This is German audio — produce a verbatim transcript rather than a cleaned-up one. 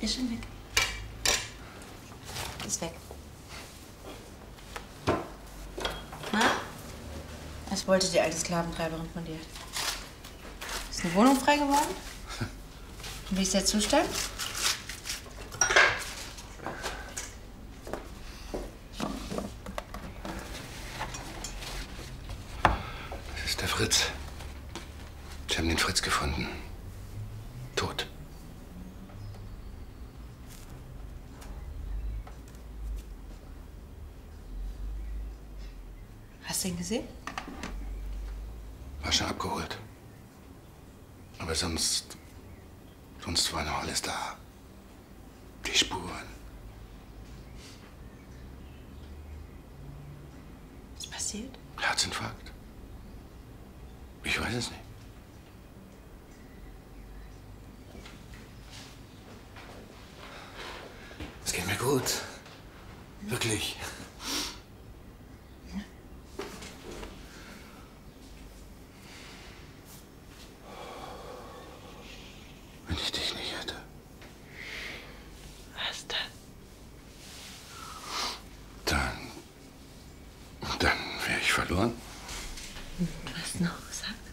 Ist schon weg. Ist weg. Na? Was wollte die alte Sklaventreiberin von dir? Ist eine Wohnung frei geworden? Und wie ist der Zustand? Das ist der Fritz. Sie haben den Fritz gefunden. Tot. Hast du ihn gesehen? War schon abgeholt. Aber sonst... Sonst war noch alles da. Die Spuren. Was ist passiert? Herzinfarkt. Ich weiß es nicht. Es geht mir gut. Wirklich. Wenn ich dich nicht hätte. Was denn? Dann... Dann wäre ich verloren. Was noch? Sag.